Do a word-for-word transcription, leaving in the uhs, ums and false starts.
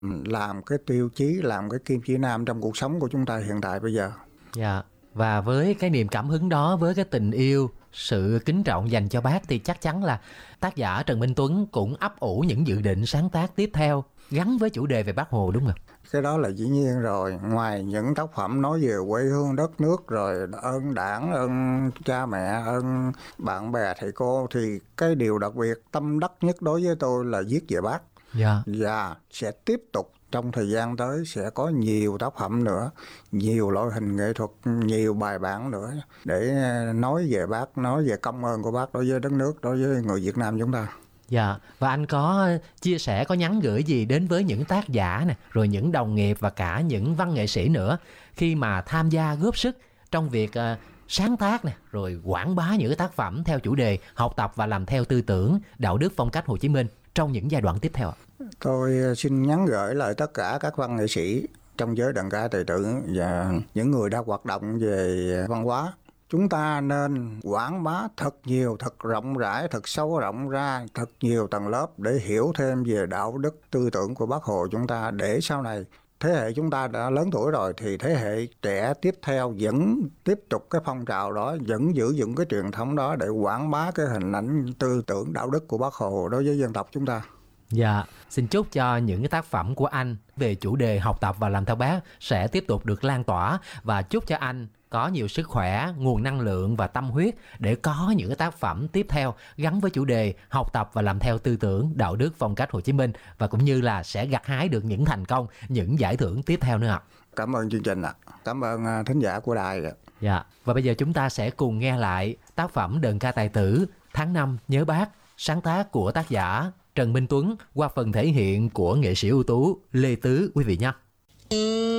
làm cái tiêu chí, làm cái kim chỉ nam trong cuộc sống của chúng ta hiện tại bây giờ. Dạ. Và với cái niềm cảm hứng đó, với cái tình yêu, sự kính trọng dành cho bác, thì chắc chắn là tác giả Trần Minh Tuấn cũng ấp ủ những dự định sáng tác tiếp theo gắn với chủ đề về Bác Hồ, đúng không? Cái đó là dĩ nhiên rồi. Ngoài những tác phẩm nói về quê hương đất nước, rồi ơn đảng, ơn cha mẹ, ơn bạn bè thầy cô, thì cái điều đặc biệt tâm đắc nhất đối với tôi là viết về bác. Dạ. Và sẽ tiếp tục trong thời gian tới sẽ có nhiều tác phẩm nữa, nhiều loại hình nghệ thuật, nhiều bài bản nữa để nói về bác, nói về công ơn của bác đối với đất nước, đối với người Việt Nam chúng ta. Dạ, và anh có chia sẻ, có nhắn gửi gì đến với những tác giả nè, rồi những đồng nghiệp và cả những văn nghệ sĩ nữa khi mà tham gia góp sức trong việc uh, sáng tác nè, rồi quảng bá những cái tác phẩm theo chủ đề học tập và làm theo tư tưởng, đạo đức, phong cách Hồ Chí Minh trong những giai đoạn tiếp theo ạ? Tôi xin nhắn gửi lại tất cả các văn nghệ sĩ trong giới đờn ca tài tử và những người đã hoạt động về văn hóa. Chúng ta nên quảng bá thật nhiều, thật rộng rãi, thật sâu rộng ra, thật nhiều tầng lớp để hiểu thêm về đạo đức, tư tưởng của Bác Hồ chúng ta, để sau này thế hệ chúng ta đã lớn tuổi rồi thì thế hệ trẻ tiếp theo vẫn tiếp tục cái phong trào đó, vẫn giữ vững cái truyền thống đó để quảng bá cái hình ảnh tư tưởng đạo đức của Bác Hồ đối với dân tộc chúng ta. Dạ, xin chúc cho những cái tác phẩm của anh về chủ đề học tập và làm theo bác sẽ tiếp tục được lan tỏa, và chúc cho anh có nhiều sức khỏe, nguồn năng lượng và tâm huyết để có những cái tác phẩm tiếp theo gắn với chủ đề học tập và làm theo tư tưởng, đạo đức, phong cách Hồ Chí Minh, và cũng như là sẽ gặt hái được những thành công, những giải thưởng tiếp theo nữa ạ. Cảm ơn chương trình ạ. Cảm ơn thính giả của đài ạ. Dạ, và bây giờ chúng ta sẽ cùng nghe lại tác phẩm Đờn ca tài tử Tháng năm nhớ bác, sáng tác của tác giả Trần Minh Tuấn qua phần thể hiện của nghệ sĩ ưu tú Lê Tứ, quý vị nhé.